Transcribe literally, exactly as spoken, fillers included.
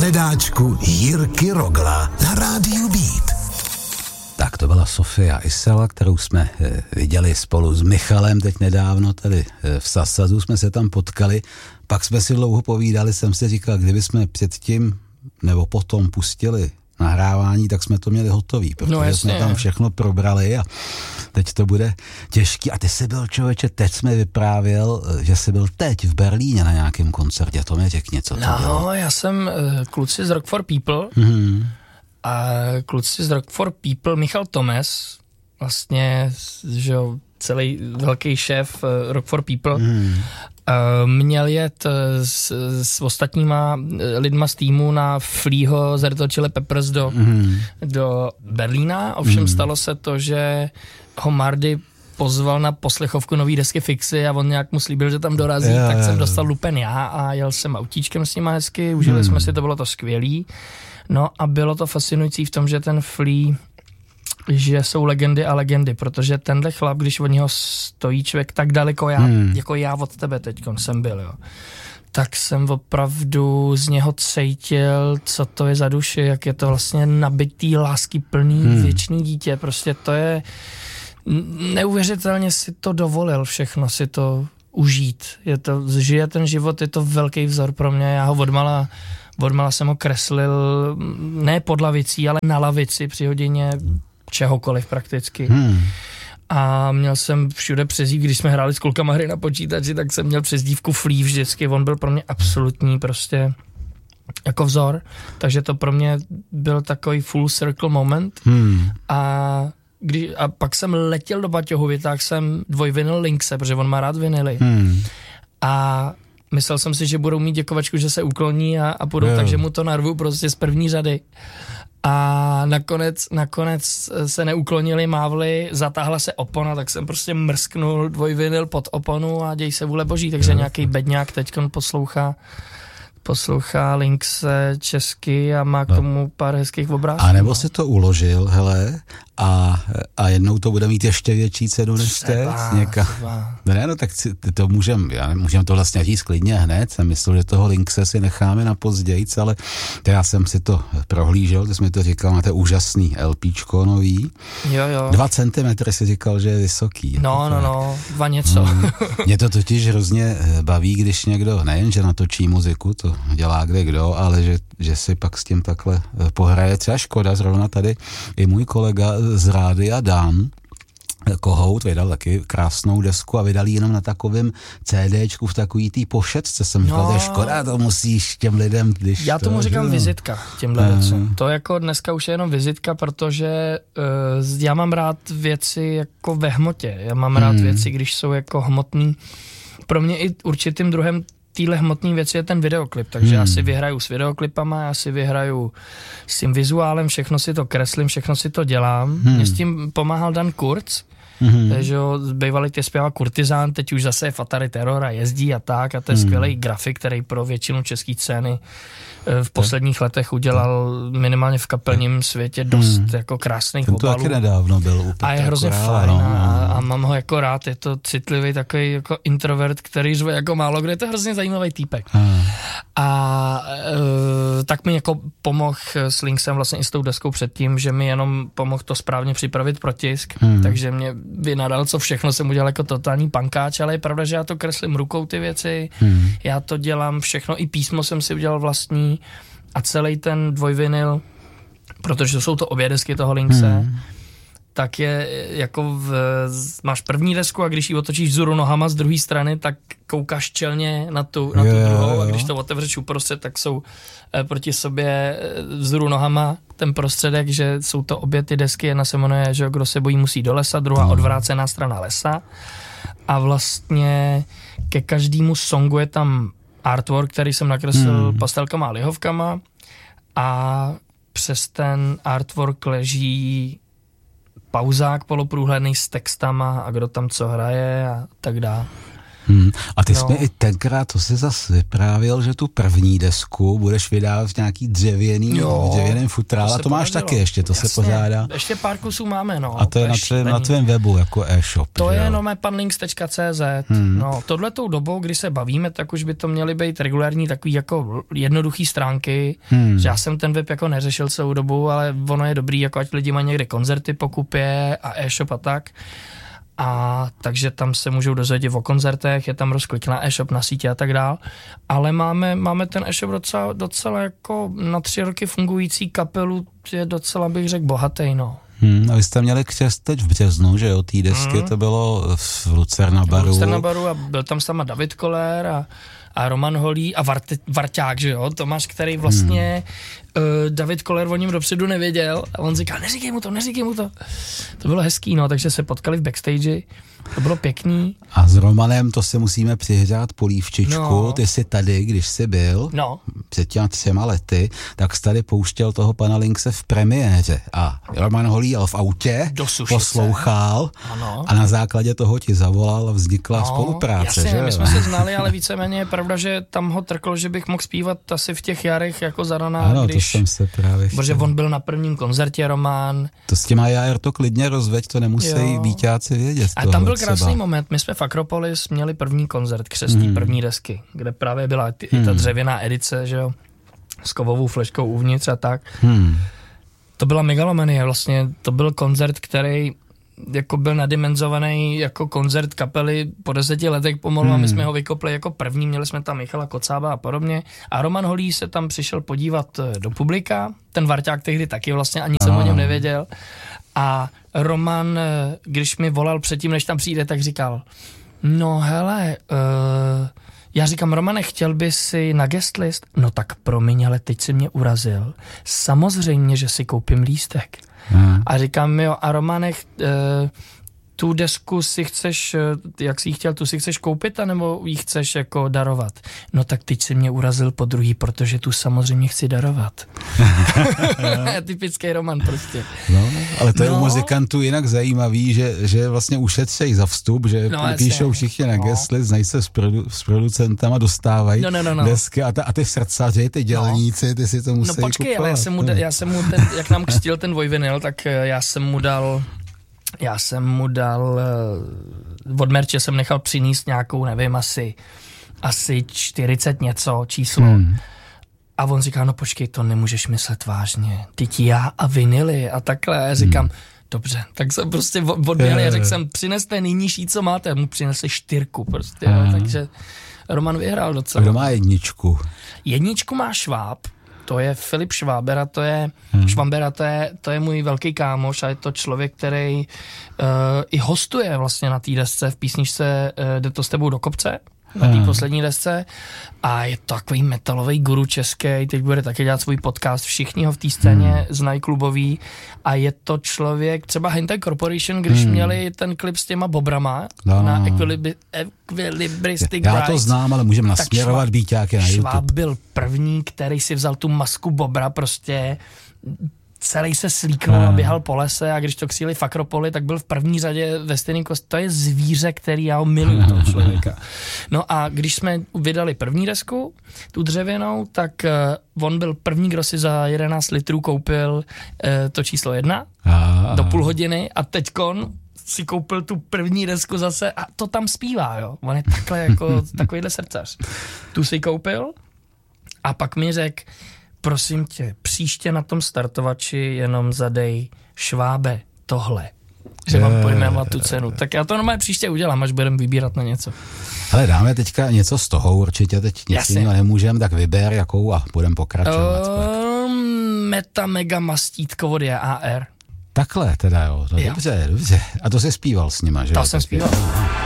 hledáčku Jirky Rogla na rádiu Beat. Tak to byla Sofia Isela, kterou jsme viděli spolu s Michalem teď nedávno, tady v Sasazu jsme se tam potkali, pak jsme si dlouho povídali, jsem si říkal, kdyby jsme předtím nebo potom pustili nahrávání, tak jsme to měli hotový, protože no, jsme tam všechno probrali a teď to bude těžký. A ty jsi byl, člověče, teď jsme vyprávěl, že jsi byl teď v Berlíně na nějakém koncertě, to mě řekni, co to no, bylo. No, já jsem uh, kluci z Rock for People mm-hmm. a kluci z Rock for People, Michal Tomes, vlastně, že jo, celý velký šéf uh, Rock for People, mm. Uh, měl jet uh, s, s ostatníma uh, lidma z týmu na Flea z Red Hot Chili Peppers do, mm. do Berlína, ovšem mm. stalo se to, že ho Mardy pozval na poslechovku nový desky Fixy a on nějak mu slíbil, že tam dorazí, yeah, tak jsem dostal lupen já a jel jsem autíčkem s nima hezky, užili mm. jsme si, to bylo to skvělý. No a bylo to fascinující v tom, že ten Flea, že jsou legendy a legendy, protože tenhle chlap, když od něho stojí člověk tak daleko, já, hmm. jako já od tebe teďkon jsem byl, jo, tak jsem opravdu z něho cítil, co to je za duši, jak je to vlastně nabitý, láskyplný, hmm. věčný dítě, prostě to je neuvěřitelně si to dovolil všechno, si to užít, je to, žije ten život, je to velký vzor pro mě, já ho odmala odmala jsem ho kreslil, ne pod lavicí, ale na lavici při hodině čehokoliv prakticky. Hmm. A měl jsem všude přezdívku, když jsme hráli s klukama hry na počítači, tak jsem měl přezdívku Flea vždycky, on byl pro mě absolutní prostě jako vzor, takže to pro mě byl takový full circle moment. Hmm. A, když, a pak jsem letěl do Baťohu, vytáhl jsem dvojvinyl Linkse, protože on má rád vinily. Hmm. A myslel jsem si, že budou mít děkovačku, že se ukloní a, a půjdou, takže mu to narvu prostě z první řady. A nakonec, nakonec se neuklonili, mávli, zatáhla se opona, tak jsem prostě mrsknul dvojvinyl pod oponu a děj se vůle boží, takže nějaký bedňák teďkon poslouchá poslouchá Lynx česky a má k tomu pár hezkých obrázků. A nebo si to uložil, hele, a, a jednou to bude mít ještě větší cenu než teď. Ne, no tak to můžeme, můžeme to vlastně říct klidně hned, jsem myslel, že toho Lynxe si necháme na pozdějc, ale já jsem si to prohlížel, ty jsi mi to říkal, máte úžasný LPčko nový. Jo, jo. Dva centimetry si říkal, že je vysoký. No, no, no, dva něco. Mm. Mě to totiž hrozně baví, když někdo, nejen, že natočí muziku, to dělá kde kdo, ale že, že si pak s tím takhle pohraje. Třeba škoda, zrovna tady i můj kolega z rádia Dan, Kohout, vydal taky krásnou desku a vydal jenom na takovém CDčku v takový tý pošetce. Jsem říkal, no, to je škoda, to musíš těm lidem, když já tomu to, říkám že? vizitka těmhle věcem. To jako dneska už je jenom vizitka, protože uh, já mám rád věci jako ve hmotě. Já mám rád hmm. věci, když jsou jako hmotný. Pro mě i určitým druhem týhle hmotný věci je ten videoklip, takže hmm. já si vyhraju s videoklipama, já si vyhraju s tím vizuálem, všechno si to kreslím, všechno si to dělám. Hmm. Mě s tím pomáhal Dan Kurz, hmm. že jo, bývalý tě zpěvá Kurtizán, teď už zase je Fatary Terror a jezdí a tak a to je hmm. skvělý grafik, který pro většinu české scény v posledních letech udělal minimálně v kapelním světě dost hmm. jako krásných obalů. Ten to taky nedávno byl. A je hrozně fajn no, a, a mám ho jako rád, je to citlivý takový jako introvert, který řve jako málo kdo, je to hrozně zajímavý týpek. Hmm. A e, tak mi jako pomohl s Lynxem vlastně i s tou deskou předtím, že mi jenom pomohl to správně připravit pro tisk, hmm. takže mě vynadal, co všechno jsem udělal jako totální pankáč, ale je pravda, že já to kreslím rukou ty věci, hmm. já to dělám všechno, i písmo jsem si udělal vlastní a celý ten dvojvinyl, protože jsou to obě desky toho Lynxe, hmm. tak je jako v, máš první desku a když ji otočíš vzhůru nohama z druhé strany, tak koukáš čelně na tu, na tu yeah, druhou a když to otevřeš uprostřed, tak jsou eh, proti sobě vzhůru nohama ten prostředek, že jsou to obě ty desky, jedna se jmenuje, že kdo se bojí musí do lesa, druhá odvrácená strana lesa a vlastně ke každému songu je tam artwork, který jsem nakreslil hmm. pastelkama a lihovkama a přes ten artwork leží pauzák poloprůhledný s textama a kdo tam co hraje a tak dále. Hmm. A ty No. jsi mi i tenkrát, to si zase vyprávěl, že tu první desku budeš vydávat v nějaký dřevěný, Jo, dřevěném futrál, to a se to máš podařilo. taky ještě, to Jasně, se pořádá. Ještě pár kusů máme, no. A to je na tvém, na tvém webu jako e-shop. To že je jo? nové panlinks tečka cé zet. Hmm. No, tohletou dobou, kdy se bavíme, tak už by to měly být regulární takový jako jednoduchý stránky, hmm. že já jsem ten web jako neřešil celou dobu, ale ono je dobrý, jako ať lidi mají někde koncerty po kupě a e-shop a tak. A takže tam se můžou dozvědět o koncertech, je tam rozklik na e-shop, na sítě a tak dál. Ale máme, máme ten e-shop docela, docela jako na tři roky fungující kapelu, je docela, bych řekl, bohatý, no. Hmm, a vy jste měli křest teď v březnu, že jo, té desky, hmm. to bylo v Lucerna baru. V Lucerna baru a byl tam sama David Koller a, a Roman Holý a Vart, Varťák, že jo, Tomáš, který vlastně hmm. uh, David Koller o něm dopředu nevěděl a on říkal, neříkej mu to, neříkej mu to. To bylo hezký, no, takže se potkali v backstage, to bylo pěkný. A s Romanem to si musíme přihřát polívčičku, No. ty jsi tady, když jsi byl, No. před těma třema lety, tak jsi tady pouštěl toho pana Linkse v premiéře a Roman Holý jel v autě, Do Sušice. poslouchal Ano. a na základě toho ti zavolal a vznikla No, spolupráce, jasně, že? my jsme se znali, ale víceméně je pravda, že tam ho trklo, že bych mohl zpívat asi v těch jarech jako za rana, Ano, když, to jsem se právě protože chtěl. on byl na prvním koncertě, Roman. To s těma jajer to klidně rozveď, to nemusí Jo. víťáci vědět. A toho tam byl třeba. krásný moment, my jsme v Akropolis měli první koncert křestí Hmm. první desky, kde právě byla ty, i ta dřevěná edice, že jo, s kovovou fleškou uvnitř a tak. Hmm. To byla megalomanie, vlastně to byl koncert, který jako byl nadimenzovaný jako koncert kapely po deseti letech pomalu hmm. a my jsme ho vykopli jako první, měli jsme tam Michala Kocába a podobně a Roman Holý se tam přišel podívat do publika, ten Varťák tehdy taky vlastně ani jsem o něm nevěděl a Roman, když mi volal předtím, než tam přijde, tak říkal, no hele, uh, já říkám, Romane, chtěl by si na guest list? No tak promiň, ale teď si mě urazil. Samozřejmě, že si koupím lístek. Hmm. A říkám, jo, a Romane, uh, tu desku si chceš, jak jsi ji chtěl, tu si chceš koupit, anebo ji chceš jako darovat? No tak teď si mě urazil po druhý, protože tu samozřejmě chci darovat. Typický Roman prostě. No, ale to je No. u muzikantů jinak zajímavý, že, že vlastně ušetřejí za vstup, že No, píšou jasně. všichni na No. guest list, znají se s, produ, s producentama, dostávají No, no, no, no. desky a, ta, a ty srdcaři, ty dělníci, ty si to musí No počkej, kupovat. ale já jsem mu, da, já jsem mu ten, jak nám křtil ten dvojvinyl, tak já jsem mu dal, já jsem mu dal, od merče jsem nechal přinést nějakou, nevím, asi, asi čtyřicet něco číslo. Hmm. A on říká, no počkej, to nemůžeš myslet vážně. Teď já a vinily a takhle. A já říkám, hmm. dobře, tak jsem prostě odběhl a řekl jsem, přineste nejnižší, co máte. A mu přinesli čtyřku prostě, no, takže Roman vyhrál docela. A kdo má jedničku? Jedničku má Šváb, to je Filip Šváber a to je, hmm. Švambera, to je, to je můj velký kámoš a je to člověk, který uh, i hostuje vlastně na té desce v písničce uh, Jde to s tebou do kopce, na té hmm. poslední desce a je to takový metalový guru český, teď bude taky dělat svůj podcast, všichni ho v té scéně hmm. znají klubový a je to člověk, třeba Hentai Corporation, když hmm. měli ten klip s těma bobrama no. na Equilibri- Equilibristic Já Rights, to znám, ale můžeme nasměrovat býťáky na YouTube. Šváb byl první, který si vzal tu masku bobra, prostě celý se slíknul a běhal po lese a když to kříli v Akropoli, tak byl v první řadě ve stejném kost. To je zvíře, který já ho miluju, toho člověka. No a když jsme vydali první desku, tu dřevěnou, tak uh, on byl první, kdo si za jedenáct litrů koupil uh, to číslo jedna a, do půl hodiny a teďkon si koupil tu první desku zase a to tam zpívá, jo. On je takhle jako takovýhle srdcař. Tu si koupil a pak mi řekl, prosím tě, příště na tom startovači jenom zadej Švábe tohle, že mám pojmenovat tu cenu. Tak já to normálně příště udělám, až budeme vybírat na něco. Ale dáme teďka něco z toho, určitě teď nic jiného nemůžeme, tak vyber jakou a budeme pokračovat. Uh, meta mega mastítko od J A R. Takhle teda jo, no, jo. dobře, dobře. A to jsi zpíval s nima, že? To jsem zpíval.